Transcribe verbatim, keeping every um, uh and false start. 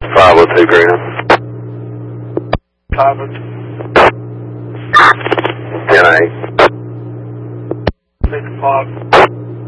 five oh two Greenham. five oh two. ten eight. six o'clock.